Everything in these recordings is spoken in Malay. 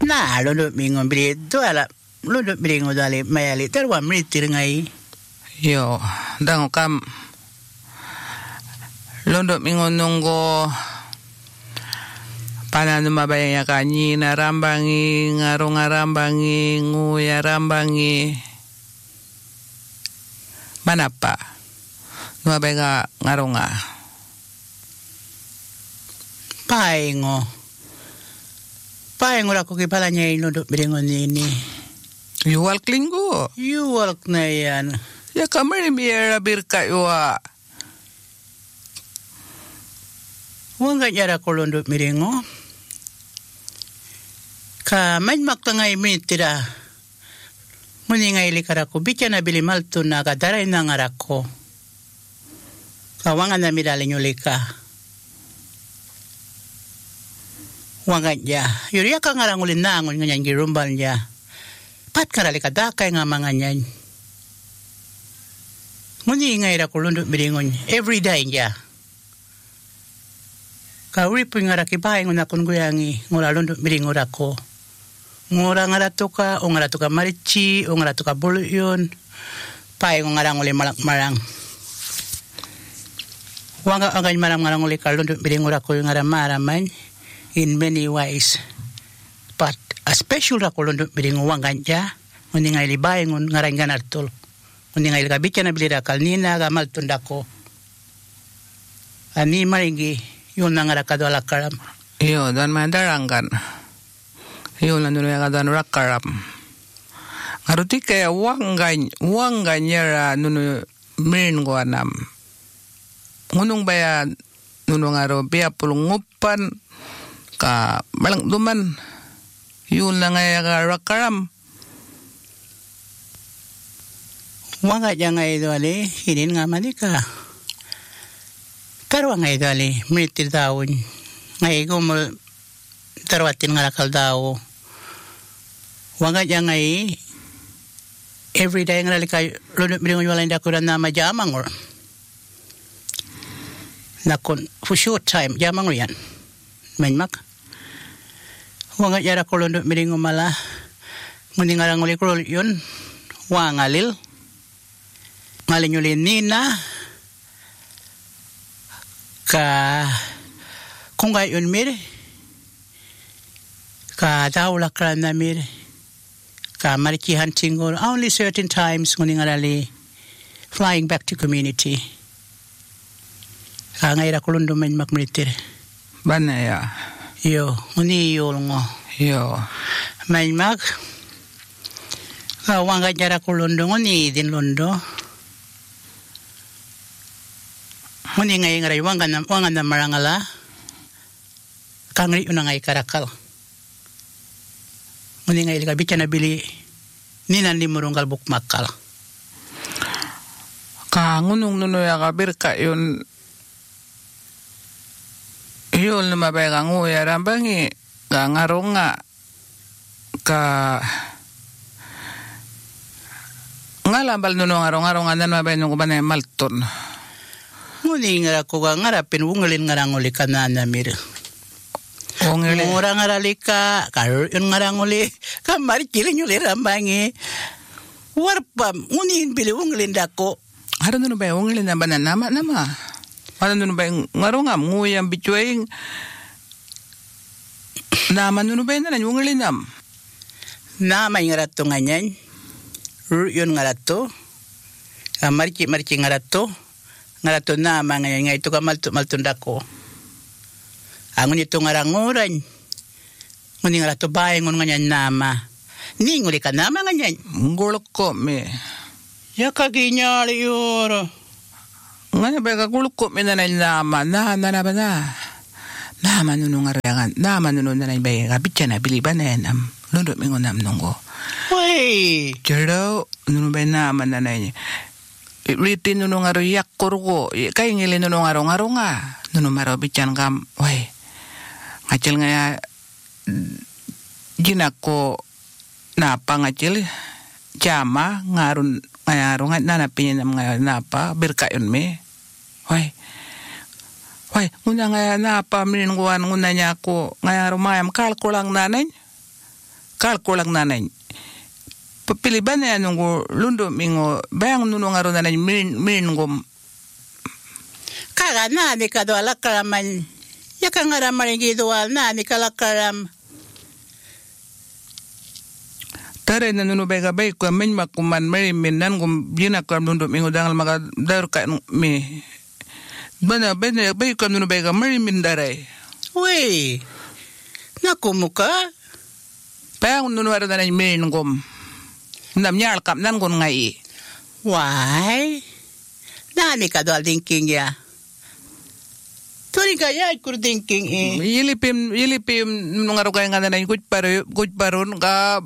Na londo mingon bili doala londo bilingo dali mayali terwa mritir ngai. Yo, dango kam londo mingon nunggo panano mabaya kanyi na rambangi ngarong rambangi nguya rambangi manapa mabaya ngaronga paengo la ko kipalanya londo bilingo nini yuwal klingo yuwal na yan ya kamari miera birka yuwa wanga yara ko londo bilingo ka manmak tangay mitira muni ngai likarako bichana bili malto na kadara ina ngarako ka wanga na midale nyolika wanga ya yuri ka ngaranguli nangon nganyan girumbal ya pat karali kadaka nga manganyan muni ngai ra ko londo bilingon every day ya ka ripu ngaraki pai ngona kunguyangi ngora londo bilingo rako ngora ngaratoka o ngaratoka marichi o ngaratoka buluyon pai ngarang ole marang wanga angay marang ole kalondo bilingo rako ngaramara man in many ways but a special rako londo bilingo wanga ja ngoni ngai libay ngon ngarangan artol ngoni ngai gabicha na bilira kalnina gamal tundako ani maringi yon nangarakado alakaram iyo dan mandarangan iyo na nuno yaga dan rakaram ngaruti kaya wanganyara nuno mirin ko anam ngunung baya nuno ngaro biya pulungupan ka malang duman yun na nga yaga rakaram wanga janga ito ali hinin nga manika karwa nga ito ali minitir taon ngay gumul tarwatin nga lakal daw wanga janga every day nga lalika lunod bilingon wala hindi ako na majamang or nakon for short time jamang yan mainmak wanga jara ko lunod bilingon mala ngundi nga lang ulit yun wangalil ngalin yun nina ka kung gayon mir ka daw lakran na mir ka marikihan tingol only certain times nguning arali flying back to community ka ngaira kulundo man makmritir banaya yo nguni yol ngo yo man mak ka wanga jara kulundo nguni din londo nguni ngai ngaray wanga na marangala kangri unangay karakal nguni ngai lika bicha na bili ninan ni murunggal bukmakal ka ngunung nuno ya kabirka yun na mabay ka nguya rambangi ka ngaronga ka ngalambal nuno ngarong-ngaronga nan mabay nung kubanay malton nguni ngara ko ngarapin ungalin ngaranguli kanana mir ngora ngaralika kar yun ngaranguli kamari kilin yuli rambangi warpam nguni bili ungalin dako haro nuno bay ungalin na banan nama haro nuno bay ngarongam nguyang bituing nama nuno bay na ungalin nam nama ngarato nganyan yun ngarato mariki ngarato nama ngayon ito ka maltundako angon ito ngaranguran nguni ngarato bahay ngon nganyan nama ni nguli ka nama nganyan ngulok ko me ya kaginyali yoro ngana ba ka ngulok ko me na nama nama nuno ngarayangan nama nuno na bay ka bitya na biliban na yan lundo mingon nam nungo wey jero nuno bay nama na yan ritin nuno ngaro yak kurgo kay ngili nuno ngaro nga nuno maro bican kam way ngacil nga jinako napa ngacil jama ngarun ngaro nga nanapin nam nga napa birkayon me way nguna nga napa minin guan nguna nya ko ngaro mayam kalkulang nanay kalkulang nanay. Papiliban na yan nung lundo mingo, bayang nunong araw nanay min ngom. Kaga na ni kado alakaraman. Yaka nga ramarin gidual na ni kalakaram. Tare na nuno bay kabay ko men makuman meri minan gum bina kam lundo mingo dangal maka dar ka mi. Bana bay ko nuno bay ka meri min daray. Wei. Nakumuka? Bayang nuno araw nanay min ngom. Nam nyal kap nan gon ngai. Why? Nani ka doal thinking ya? Turing kaya ikur thinking eh. Yilipim nung araw kaya nga nanay kuj paron ka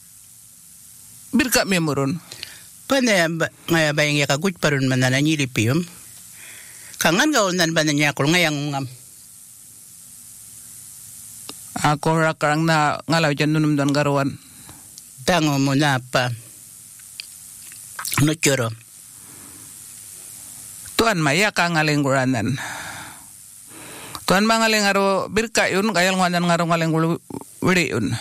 birka memorun. Pana ngaya bayang ya ka kuj paron man na yilipim. Kangan gaul nan ba niya kul ngayang ngam. Ako rakarang na ngalaw dyan nunum don garuan. Tango mo na pa. No choro. Tuan maya ka ngaling guranan. Tuan mangaling aro birka yun kayal nganan ngaro ngaling wiri yun.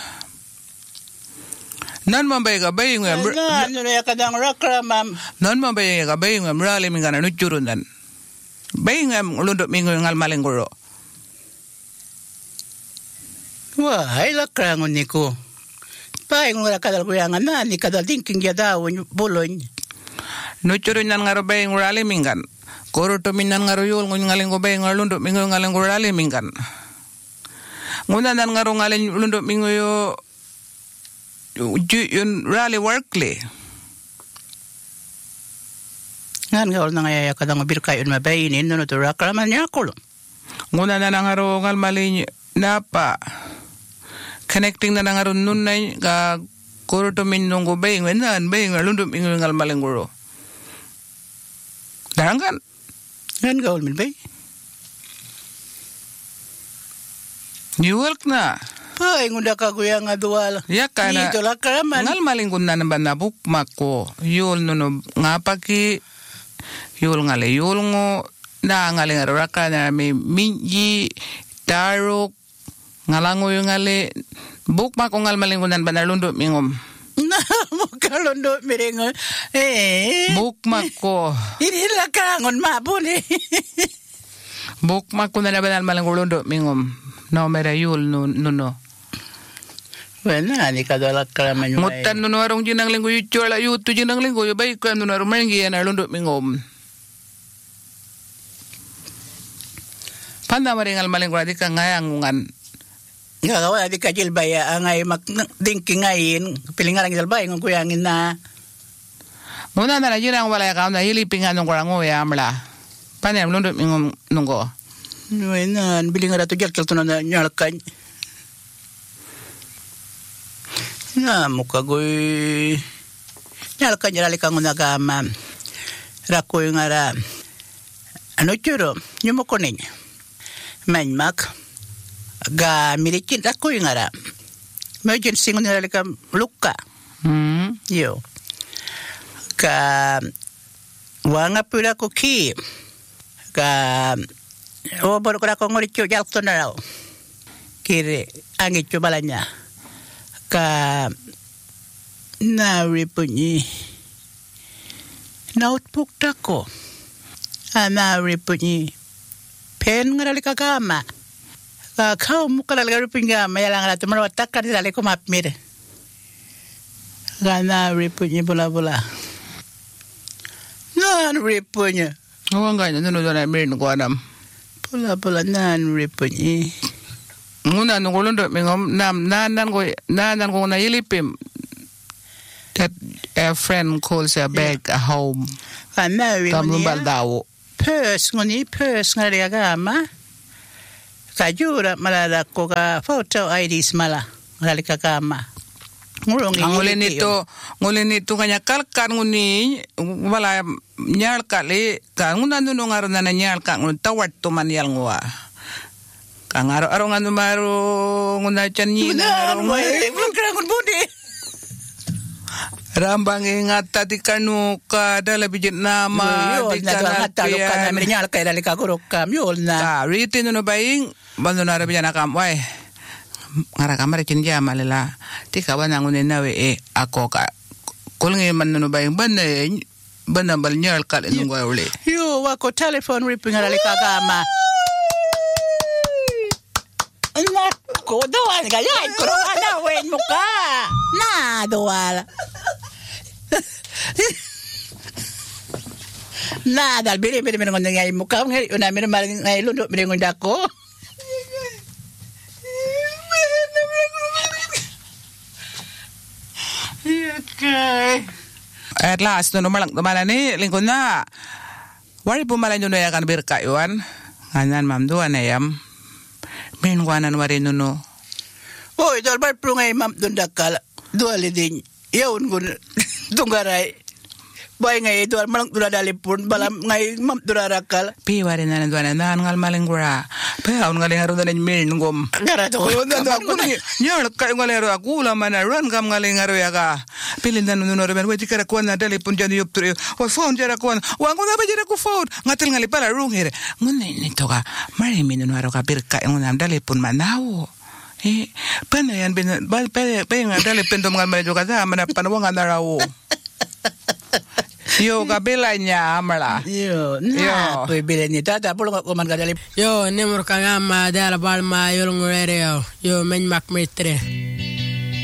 Nan mambay ka baying ngam. Ano ya kadang rakra mam. Nan mambay ka baying ngam rali mingana no churun dan. Baying ngam ulundok mingo ngal maling guro. Wah, ay lakra ngun niko. Baying ngura kadal kuyangan na ni kadal thinking ya daw buloy. No churun nan ngaro baying rali mingan. Koro to minan ngaro yul ngun ngaling go baying ngalundok mingo ngaling go rali mingan. Nguna nan ngaro ngaling ulundok mingo yo yun rally workly. Ngan gaul na ngaya kadang birka yun mabayinin no to rakra man niya kulo. Nguna na ngaro ngal mali napa. Connecting na ngaro nunay ka koro to minong go baying wenan baying ngalundok mingo ngal maling guro. Darangan. Ngan gaul min bay. New York na. Ay, ngunda ka kuya nga duwal. Ya kana. Dito lakaraman. Ngal maling kun na naman na bukmak ko. Yul nuno ngapaki. Yul ngale yul ngo. Na ngaling araka na may minji. Tarok. Ngalango yung ngale. Bukmak ko ngal maling kun na banarlundo mingom. Na, mukalundo miringon. Bukmak ko. Hindi lakarangon mabun eh. Bukmak ko na naman maling lundo mingom. No mera yul nuno. Bueno, ni kada lakaraman yung Ngutan nuno arong jinang linggo yu chola yu tu jinang linggo yu baik kan nuno arong mangi na lundo mingom. Panda maringal maling kuradi ka ngayangungan. Nga kawa di kajil baya angay magdingking ngayin pilingarang ilbay ng kuyangin na. Muna na jinang wala ka na hiliping anong kurango ya amla. Panam lundo mingom nunggo. Bueno, bilingar ato gyal kalto na nyalkan. Na mukagoy nyalkan nyalali kang nagama. Rakoy ngara. Ano churo? Nyumukunin. Manmak. Ga milikin rakoy ngara. Medyo singon nyalali kang luka. Yo. Ka wanga pula ko ki. Ka baru ko ngoricho jalto na raw. Kire angit balanya. Ka naripunyi notebook tako naripunyi pen ngarali kagama ka kau mukalal garupinga mayalang la tumaro takar dali ko mapmir ka naripunyi bola naripunyi Ngawangay na nuno na mirin ko anam. Bola naripunyi Nguna nung lundo mingom nanan ko na ilipim. That a friend calls a bag a home. Kanawi Tamu baldawo. Pers ngari agama. Kajura malala ko ka photo IDs mala ngali kagama. Ngulin nito kanya kalkan nguni wala nyal kali ka nguna nuno ngaro na nyal ka ngun tawat to man yal ngwa. Kang araw-araw nga numaro nguna chan ni na araw Rambang ingat tadi kanu ka dala bijit nama di kana talukan na minyal kay dali ka gurukam yol na riti no baing bando na rabijan akam wai ngara kamar kinja malala tika wana ngune nawe ako ka kulngi man no bay bana bal nyal kal nungo ule yo wako telephone ripping ala kagama na ko doan kaya ko ana wen mo ka na doala na dal biri ngon ngay mo ka ngay una mi mal ngay lundo biri ngon dako okay. At last, no malang tumalani, lingkod na. Wari pumalan yun na yakan birkayuan. Nganan, ma'am, doon na yam. Minwanan wari nuno. Oy, dalbar pro ngay, ma'am, doon dakal. Duali din. Yawn ko, tunggaray. Bay ngay, doon malang tuladalipun. Balam ngay, ma'am, tularakal. Piwari na doon na ngal malingura. Payaw ngaling haro na minngom. Garato ko. Nyal kayo ngalero ako laman na run kam ngaling haro ka. Pilin na nuno rin wait kara kuan na telepon dyan yup trio. O phone jara kuan. Wang ko na ba jara ko phone. Ngatil ngali pala rung here. Ngunay nito ka. Mari minuno haro ka birka yung nam telepon manawo. Panayan payang telepon to mga medyo ka sa mana panawangan na raw. Yo kabila niya amala. Yo, na to ibili ni tata pulo ko man kadali. Yo, nemor kagama dala balma yolong radio. Yo men mak metre.